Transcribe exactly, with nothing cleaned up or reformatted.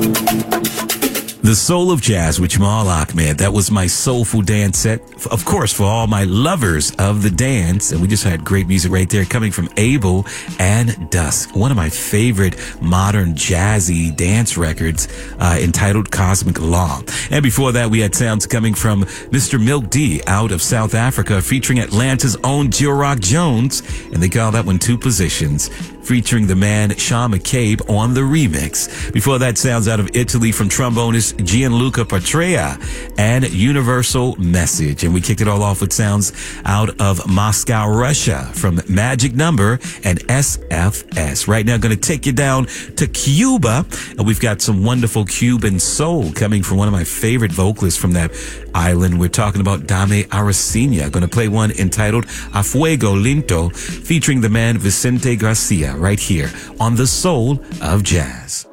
The Soul of Jazz with Jamal Ahmed. That was my soulful dance set. Of course, for all my lovers of the dance. And we just had great music right there coming from Abel and Dusk. One of my favorite modern jazzy dance records uh, entitled Cosmic Law. And before that, we had sounds coming from Mister Milk D out of South Africa featuring Atlanta's own Jill Rock Jones. And they call that one Two Positions, featuring the man Sean McCabe on the remix. Before that, sounds out of Italy from trombonist Gianluca Patrea and Universal Message. And we kicked it all off with sounds out of Moscow, Russia from Magic Number and S F S. Right now, going to take you down to Cuba. And we've got some wonderful Cuban soul coming from one of my favorite vocalists from that island. We're talking about Dame Aracena. Going to play one entitled A Fuego Lento, featuring the man Vicente Garcia right here on The Soul of Jazz.